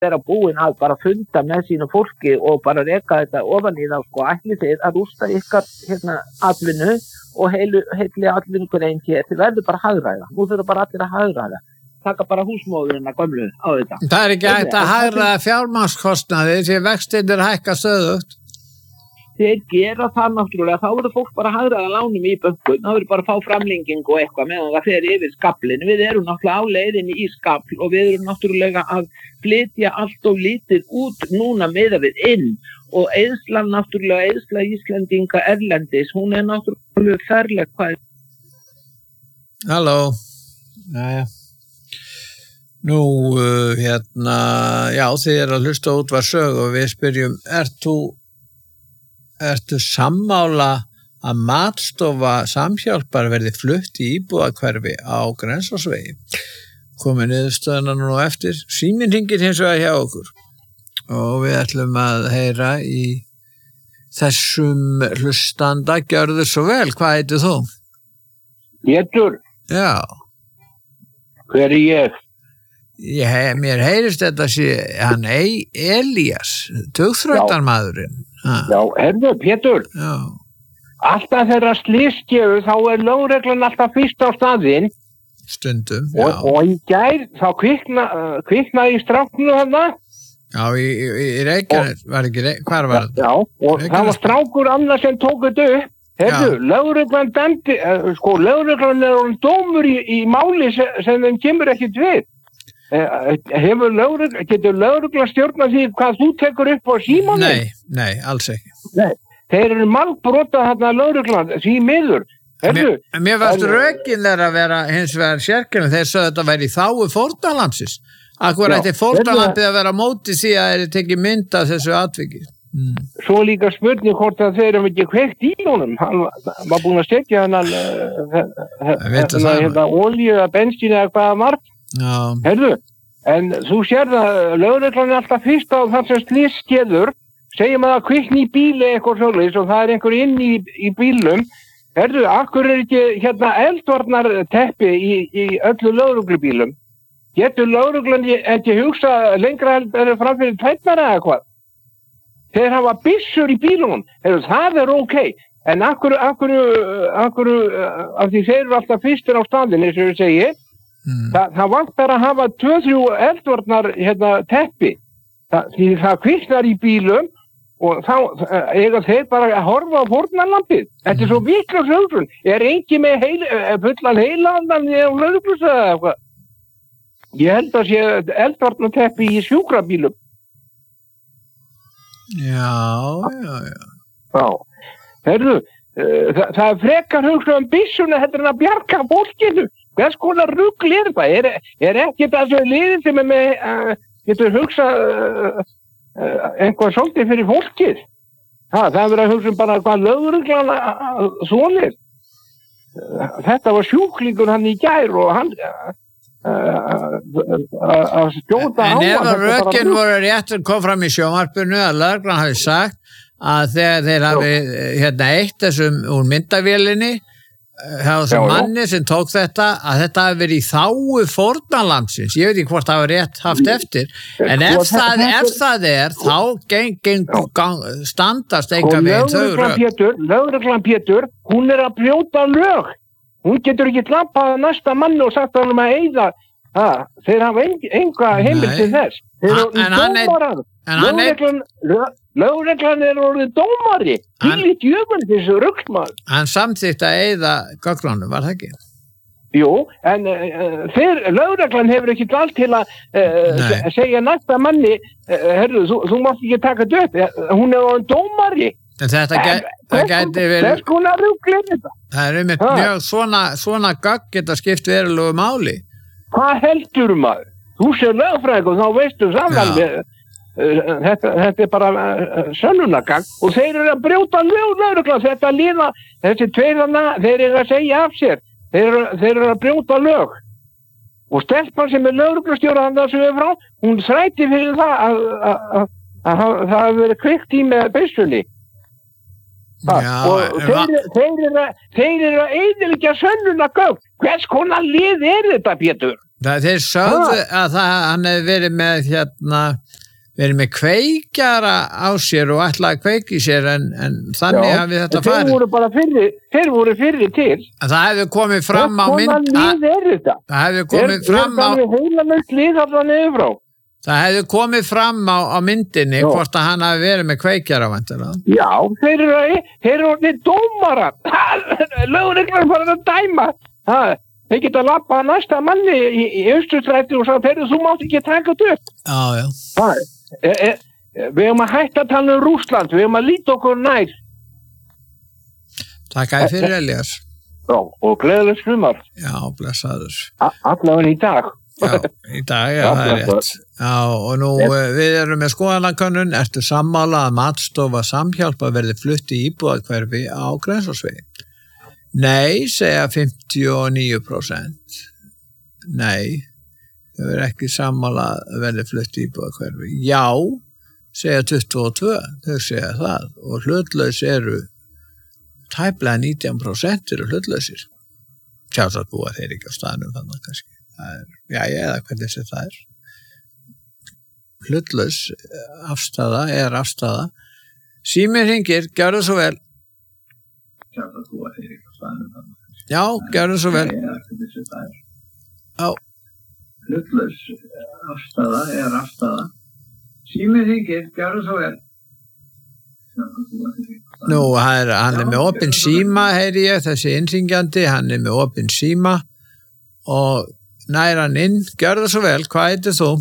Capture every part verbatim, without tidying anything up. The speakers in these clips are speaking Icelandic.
vera búin að bara funda með sínu fólki og bara reka þetta ofan í þá sko, ætli þið að rústa ykkar hérna atvinnu og heilu, heili atvinnu hver einn hér, þið verður bara hagræða, nú þurfa bara allir að hagræða, taka bara húsmóðurinn að gömlu á þetta. Það er ekki hægt að hagræða fjármagnskostnaði því vextirnir hækka stöðugt. Þeir gera það náttúrulega, þá verður fólk bara hagræða lánum í bönkum, þá verður bara að fá framlenging og eitthvað meðan það fer yfir skaflinn. Við erum náttúrulega á leiðinni í skafl og við erum náttúrulega að flytja allt of lítið út núna miðað við inn og eyðslan náttúrulega, eyðsla Íslendinga erlendis, hún er náttúrulega ferleg hvað. Halló, næja. Nú, uh, hérna, já, þið er að hlusta út var sög og við spyrjum, ert þú Ertu sammála að matstofa Samhjálpar verði flutt í íbúðahverfi á Grensásvegi? Komið niðurstöðuna nú eftir. Síminn hringir hins vegar hjá okkur og við ætlum að heyra í þessum hlustanda. Gjörðu svo vel, hvað heitir þú? Pétur. Já. Hver er ég? Ég, mér heyrist þetta sé hann Ei Elías, tugþrautarmaðurinn. Já, herðu, Pétur. Já. Alltaf þeirra slyskefu þá er lögreglan alltaf fyrst á staðinn. Stundum, já. Og, og í gær þá kvikna, uh, kviknaði í stráknu þarna. Já, í, í, í Reykjanes, var ekki, hvar var þetta? Já, og Reykjanes. Það var strákur annar sem tók þetta upp. Herðu, lögreglan dæmdi, uh, sko, lögreglan er orðinn dómur í, í máli sem, sem þeim kemur ekkert við. Uh, hefur lögreglan, getur lögreglan stjórna því hvað þú tekur upp á símanum? Nei, nei, alls ekki. Nei, þeir eru margbrota þarna lögreglan, því miður. Herðu, mér, mér varst rökin þeir að vera hins vegar sérkjörnum, þeir sögðu þetta væri í þáu fórnarlandsins. Akkur ætti fórnarlandið að vera móti því að þeir tekið mynd af þessu atviki. Mm. Svo líka spurning hvort að þeir eru ekki kveikt í honum. Hann var búin að stekja hann hérna olíu eða bensín eða hvaða marg. Já. Herðu, en þú sér það, lögreglan er alltaf fyrst á þann sem slys skeður, segjum að það kvikni í bíli eitthvað svoleiðis og það er einhver inn í, í bílum. Herðu, akkur er ekki hérna eldvarnar teppi í, í öllu lögreglubílum? Getur lögreglan ekki hugsa lengra en fram fyrir tætnar eða hvað? Þeir hafa byssur í bílunum, herðu, það er ok, en akkur, akkur, akkur, af því þeir eru alltaf fyrstir á staðinn, eins og ég segi, Mm. Þa, það vantar að hafa tvö þrjú eldvarnar hérna, teppi Þa, því það kviknar í bílum og þá eiga þeir bara að horfa á fórnarlampið. Þetta mm. er svo vitlaus hugsun. Er engin með heil, fullan heilandan eða lögreglus eða eitthvað? Ég held að sé eldvarnar teppi í sjúkrabílum. Já, já, já. Já, herðu, uh, það, það er frekar hugsun um byssuna þetta er að bjarga fólkinu. Hvers konar rugl er það? Er, er ekki þessu liðið sem er með, uh, getur hugsað uh, uh, einhvað svolítið fyrir fólkið? Ha, það er verið að hugsa um bara hvað lögreglan uh, svolir. Uh, þetta var sjúklingur hann í gær og hann að skjóta á hann. En ef rökin voru réttur kom fram í sjónvarpinu að lögreglan hafi sagt að þegar þeir hafi hérna eitt þessum úr myndavélinni hjá þessum manni sem tók þetta að þetta hafi verið í þáu fórnarlandsins, ég veit ekki hvort það var rétt haft eftir, en ef það, ef það er þá geng, geng, gang, standast enga veginn þau rök. Lögreglan Pétur, hún er að brjóta lög, hún getur ekki lappað að næsta manni og sagt hann um að eyða, ha, þeir hafa enga heimild til þess, þeir eru dómarar, lögreglan lögreglan er orðið dómari til í djöfun þessu rugl. Hann samþykkt að eyða gögnunum, var það ekki? Jú, en uh, þeir, lögreglan hefur ekki vald til að uh, segja næsta manni uh, herru, þú, þú mátt ekki taka þetta upp, hún er orðið dómari. En þetta gæ, það gæti verið þess konar rugl er þetta. Það er einmitt mjög svona, svona gögn geta skipt verulegu máli. Hvað heldur maður? Þú sér lögfræðing og þá veistu saman við Þetta, þetta er bara uh, sönnunargagn og þeir eru að brjóta lög þetta líða, þessi tveirana þeir eru að segja af sér þeir eru, þeir eru að brjóta lög og stelpan sem er lögreglustjóra hann það sem er frá, hún þræti fyrir það að, að, að, að, að það hafi verið kveikt í með byssunni og þeir, þeir eru að þeir eru að eyðileggja sönnunargagn. Hvers konar lið er þetta, Pétur? Það, þeir sögðu að það, hann hefði verið með hérna, verið með kveikjara á sér og ætlaði að kveiki sér en, en þannig að við þetta farið. Þeir voru bara fyrri, þeir voru fyrri til. Það hefði komið fram á mynd... Það hefði komið fram á... Það hefði heilanögt lið allan niður frá. Það hefði komið fram á, á myndinni Já. Hvort að hann hefði verið með kveikjara vantilega. Já, þeir eru, þeir eru orðið dómarar. Lögreglan bara að dæma. Það Þeir geta labbað næsta manni í, í Austurstræti og sagði, þegar þú mátt ekki taka þetta upp. Já, já. Það, e, e, við erum að hætta að tala um Rússland, við erum að líta okkur nær. Takk að fyrir Elías. Já, og gleðileg sumar. Já, blessaður. Allavega í dag. Já, í dag, já, já það er rétt. Já, og nú yes. Við erum með skoðanakönnun, ertu sammála að matstofa Samhjálpar verði flutt í íbúðahverfi á Grensásvegi? Nei, segja fimmtíu og níu prósent. Nei, þau er ekki sammála að verði flutt í íbúðahverfi. Já, segja tuttugu og tvö, þau segja það. Og hlutlaus eru, tæplega nítján prósent eru hlutlausir. Sjálfsagt búa þeir ekki á staðnum þannig kannski. Það er, já, ég eða hvernig sem það er. Hlutlaus afstaða er afstaða. Síminn hringir, gjörðu svo vel. Sjálfsagt búa þeir ekki. Já, gerðu svo vel. Já. Hlutlaus afstaða er afstaða. Síminn hringir, gerðu svo vel. Nú, hann er, hann er með opinn síma, heyri ég, þessi innringjandi, hann er með opinn síma og nær hann inn, gerðu svo vel, hvað heitir þú?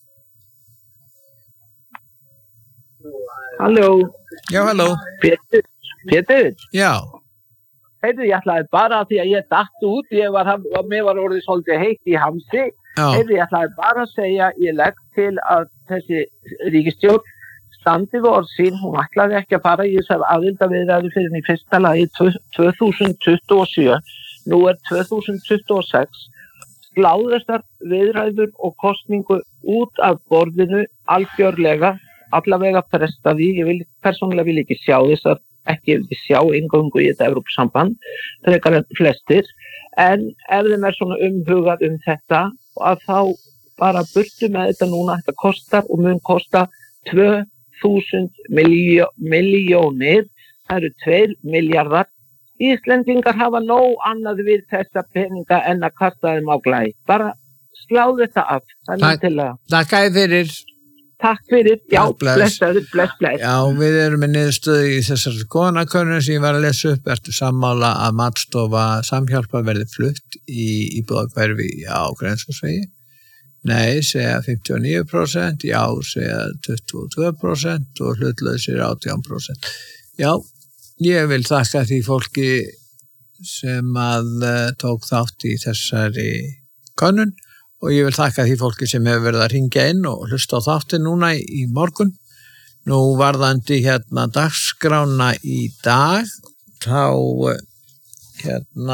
Halló. Já, halló. Pétur. Pétur. Já. Heiðu, ég ætlaði bara því að ég datt út, ég var, mér var orðið svolítið heitt í hamsi. Heiðu, ég ætlaði bara að segja, ég legg til að þessi ríkisstjórn standi við orð sín, hún ætlaði ekki að fara í þessar aðildarviðræður fyrir í fyrsta lagi tvö þúsund tuttugu og sjö, nú er tvö þúsund tuttugu og sex, sláðu þessar viðræður og kosningu út af borðinu algjörlega, allavega fresta því, ég vil, persónulega vil ekki sjá þessar ekki sjá eingöngu í þetta Evrópusamband, frekar en flestir, en ef þeim er svona umhugað um þetta, að þá bara burtu með þetta núna, þetta kostar og mun kosta tvö þúsund miljó, miljónir, það eru tveir milljarðar. Íslendingar hafa nóg annað við þessa peninga en að kasta þeim á glæ. Bara sláðu þetta af. Takk, takk að fyrir. Takk fyrir, já, blessaður, bless, bless. Já, við erum með niðurstöðu í þessari skoðanakönnun sem ég var að lesa upp. Ertu sammála að matstofa Samhjálpar verði flutt í íbúðahverfi á Grensásvegi? Nei, segja fimmtíu og níu prósent, já, segja tuttugu og tvö prósent og hlutlausir átján prósent. Já, ég vil þakka því fólki sem að uh, tók þátt í þessari könnun. Og ég vil þakka því fólki sem hefur verið að ringja inn og hlusta á þáttin núna í morgun. Nú varðandi hérna dagskrána í dag, þá hérna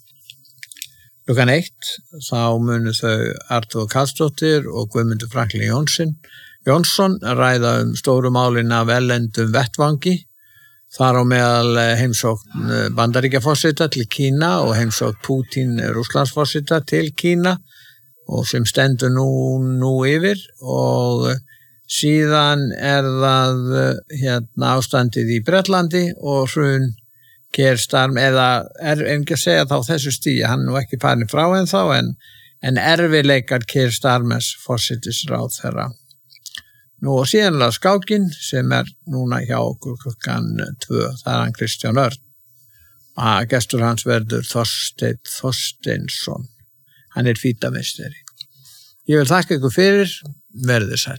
klukkan eitt, þá munu þau Artur Karlsdóttir og Guðmundur Franklín Jónsson, Jónsson ræða um stóru málin af erlendum vettvangi, þar á meðal heimsókn Bandaríkjaforseta til Kína og heimsókn Pútín Rússlandsforseta til Kína, og sem stendur nú, nú yfir og síðan er það hérna ástandið í Bretlandi og hrun Keir Starmer, eða er ekki að segja þá þessu stíi, hann er nú ekki farin frá en þá, en, en erfiðleikar Keir Starmers forsætisráðherra. Nú og síðanlega skákin sem er núna hjá okkur klukkan tvö, það er hann Kristján Örn, að gestur hans verður Þorsteinn Þorsteinsson. Hann er fítameistari. Ég vil þakka ykkur fyrir, verðið sæl.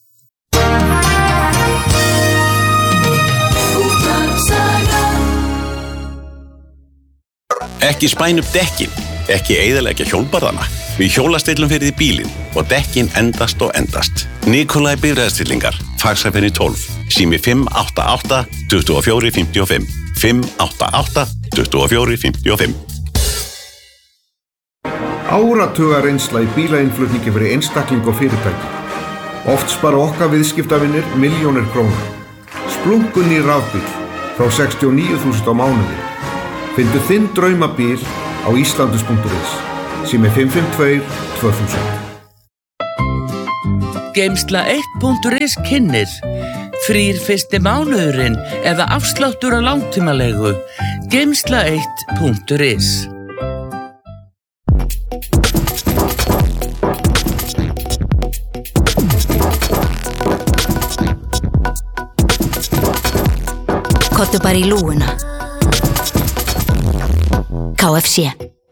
Ekki spæn upp dekkin, ekki eyðileggja hjólbarðana. Við hjólastillum fyrir því bílinn og dekkin endast og endast. Nikolai bifreiðastillingar, Faxafenni tólf, sími fimm átta átta, tuttugu og fjögur, fimmtíu og fimm, fimm átta átta, tuttugu og fjögur, fimmtíu og fimm. Áratuga reynsla í bílainnflutningi fyrir einstakling og fyrirtæki. Oft spara okkar viðskiptavinir milljónir króna. Splunkunni rafbíl frá sextíu og níu þúsund á mánuði. Fyndu þinn draumabíl á islandus punktur is. sími fimm fimm tvö tvö þúsund. Geymsla eitt punktur is kynnir frýr fyrsti mánuðurinn eða afsláttur á langtímalegu. Geymsla eitt punktur is. Kottu bara í lúguna. K F C.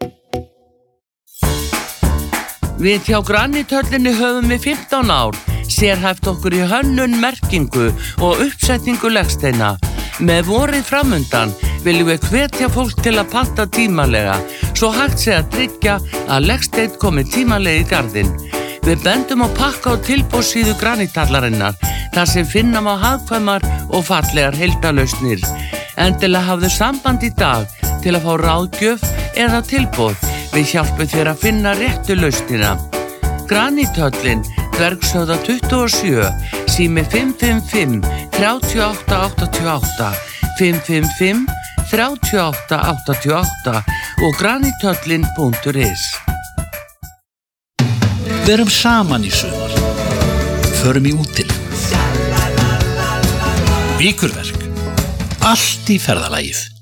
Við hjá Granithöllinni höfum við fimmtán ár sérhæft okkur í hönnun, merkingu og uppsetningu legsteina. Með vorið framundan viljum við hvetja fólk til að panta tímalega svo hægt sé að tryggja að legsteinn komi tímalega í garðinn. Við bendum á pakka og tilboðssíðu Granithallarinnar þar sem finna má hagkvæmar og fallegar heildalausnir. Endilega hafðu samband í dag til að fá ráðgjöf eða tilboð. Við hjálpum þér að finna réttu lausnina. Granithöllin, Dvergshöfða tuttugu og sjö, sími fimm fimm fimm, þrjú átta átta átta, fimm fimm fimm, þrjú átta átta átta og granithöllin punktur is. Verum saman í sumar. Förum í útilegu. Vikurverk. Allt í ferðalagið.